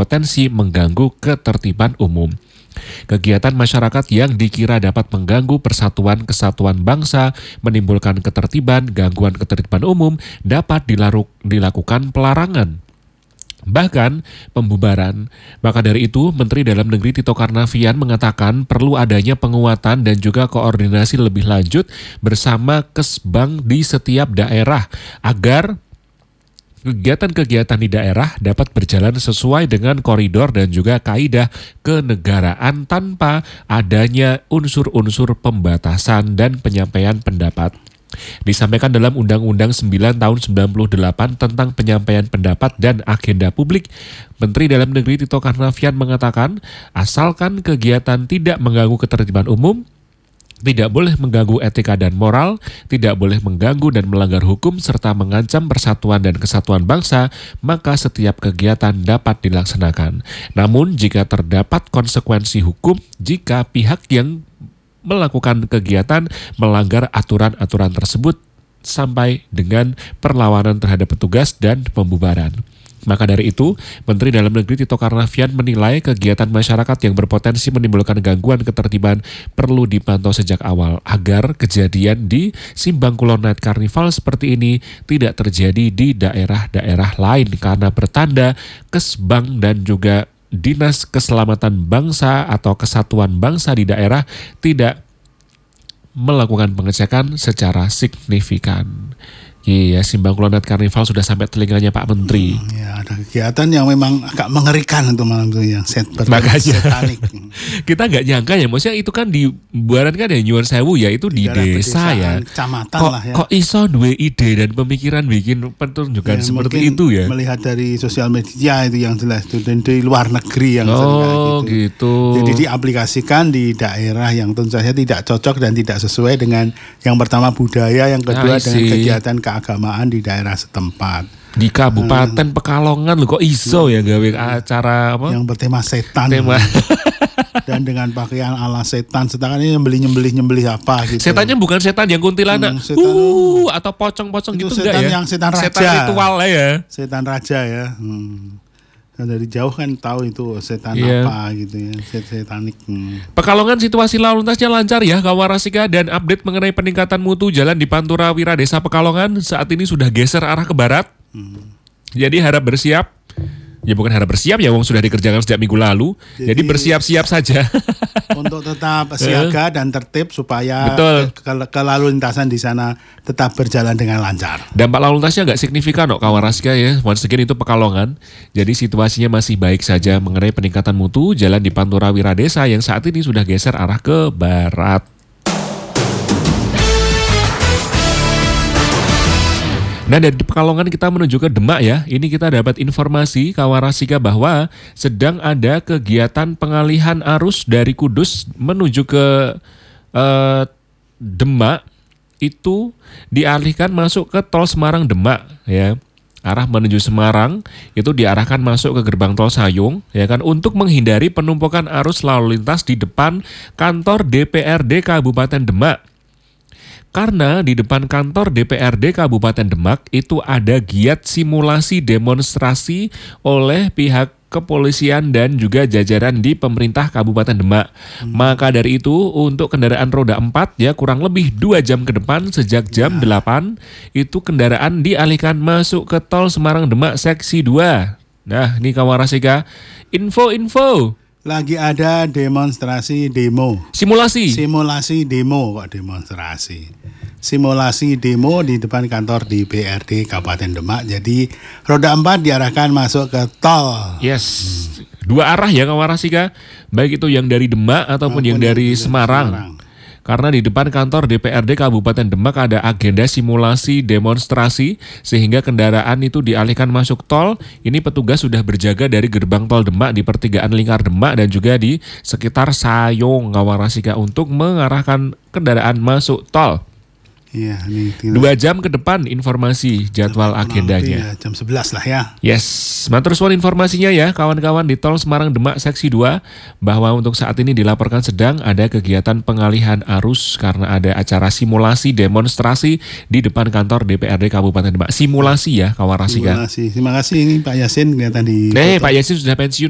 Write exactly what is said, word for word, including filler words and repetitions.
berpotensi mengganggu ketertiban umum. Kegiatan masyarakat yang dikira dapat mengganggu persatuan kesatuan bangsa, menimbulkan ketertiban, gangguan ketertiban umum dapat dilaruk, dilakukan pelarangan. Bahkan pembubaran. Maka dari itu, Menteri Dalam Negeri Tito Karnavian mengatakan perlu adanya penguatan dan juga koordinasi lebih lanjut bersama Kesbang di setiap daerah agar kegiatan-kegiatan di daerah dapat berjalan sesuai dengan koridor dan juga kaidah kenegaraan tanpa adanya unsur-unsur pembatasan dan penyampaian pendapat. Disampaikan dalam Undang-Undang sembilan tahun sembilan puluh delapan tentang penyampaian pendapat dan agenda publik, Menteri Dalam Negeri Tito Karnavian mengatakan, asalkan kegiatan tidak mengganggu ketertiban umum, tidak boleh mengganggu etika dan moral, tidak boleh mengganggu dan melanggar hukum, serta mengancam persatuan dan kesatuan bangsa, maka setiap kegiatan dapat dilaksanakan. Namun, jika terdapat konsekuensi hukum, jika pihak yang melakukan kegiatan melanggar aturan-aturan tersebut sampai dengan perlawanan terhadap petugas dan pembubaran. Maka dari itu, Menteri Dalam Negeri Tito Karnavian menilai kegiatan masyarakat yang berpotensi menimbulkan gangguan ketertiban perlu dipantau sejak awal agar kejadian di Simbang Kulon Night Carnival seperti ini tidak terjadi di daerah-daerah lain karena bertanda Kesbang dan juga Dinas Keselamatan Bangsa atau Kesatuan Bangsa di daerah tidak melakukan pengecekan secara signifikan. Iya, Simbang Kulon Night Carnival sudah sampai telinganya Pak Menteri. Hmm, ya, ada kegiatan yang memang agak mengerikan untuk malam itu yang set Makanya setanik. Kita nggak nyangka ya, maksudnya itu kan di Buaran kan ya Nyuwun Sewu ya, itu di, di desa ya. Kecamatan kok, lah ya. Kok iso duwe ide dan pemikiran bikin pertunjukan ya, seperti itu ya? Melihat dari sosial media itu yang jelas itu, dan di luar negeri yang oh, gitu. gitu. Jadi diaplikasikan di daerah yang tentu saja tidak cocok dan tidak sesuai dengan yang pertama budaya, yang kedua dengan kegiatan keagamaan di daerah setempat. Di Kabupaten hmm. Pekalongan loh kok iso ya gawe acara apa? Yang bertema setan. Tema. Dan dengan pakaian ala setan, sedangkan ini nyembelih-nyembelih nyembelih apa gitu. Setannya bukan setan yang kuntilanak. Hmm, setan, uh, atau pocong-pocong gitu enggak ya? Setan yang setan raja. Setan ritual ya. Setan raja ya. Hmm. Nah, dari jauh kan tahu itu setan yeah. apa gitu ya, setanik. Hmm. Pekalongan situasi lalu lintasnya lancar ya Kawarasika, dan update mengenai peningkatan mutu jalan di Pantura Wira Desa Pekalongan saat ini sudah geser arah ke barat. Hmm. Jadi harap bersiap. Ya bukan harap bersiap ya, wong sudah dikerjakan sejak minggu lalu. Jadi, Jadi bersiap-siap saja. Untuk tetap siaga dan tertib supaya Betul. Ke, ke lalu lintasan di sana tetap berjalan dengan lancar. Dampak lalu lintasnya nggak signifikan kok Kawarasika ya. Once again itu Pekalongan. Jadi situasinya masih baik saja mengenai peningkatan mutu jalan di Pantura Wira Desa yang saat ini sudah geser arah ke barat. Nah, dari Pekalongan kita menuju ke Demak ya. Ini kita dapat informasi Kawarasika bahwa sedang ada kegiatan pengalihan arus dari Kudus menuju ke eh, Demak, itu dialihkan masuk ke tol Semarang Demak ya. Arah menuju Semarang itu diarahkan masuk ke gerbang tol Sayung ya kan, untuk menghindari penumpukan arus lalu lintas di depan kantor D P R D Kabupaten Demak. Karena di depan kantor D P R D Kabupaten Demak itu ada giat simulasi demonstrasi oleh pihak kepolisian dan juga jajaran di pemerintah Kabupaten Demak. Hmm. Maka dari itu untuk kendaraan roda empat ya kurang lebih dua jam ke depan sejak jam ya. delapan itu kendaraan dialihkan masuk ke tol Semarang Demak seksi dua. Nah, ini Kawarasika info-info. Lagi ada demonstrasi demo. Simulasi. Simulasi demo kok demonstrasi. Simulasi demo di depan kantor D P R D Kabupaten Demak. Jadi roda empat diarahkan masuk ke tol. Yes. Hmm. Dua arah ya Kawarasika. Baik itu yang dari Demak ataupun yang dari Semarang. Semarang. Karena di depan kantor D P R D Kabupaten Demak ada agenda simulasi demonstrasi sehingga kendaraan itu dialihkan masuk tol. Ini petugas sudah berjaga dari gerbang tol Demak di pertigaan Lingkar Demak dan juga di sekitar Sayung Kawarasika untuk mengarahkan kendaraan masuk tol. Iya, ini dua jam ke depan informasi jadwal agendanya. Ya, jam sebelas lah ya. Yes, matur suwun informasinya ya kawan-kawan di tol Semarang Demak seksi dua bahwa untuk saat ini dilaporkan sedang ada kegiatan pengalihan arus karena ada acara simulasi demonstrasi di depan kantor D P R D Kabupaten Demak. Simulasi ya Kawarasika. Simulasi. Terima kasih ini Pak Yasin kelihatan di. Nih Pak Yasin sudah pensiun.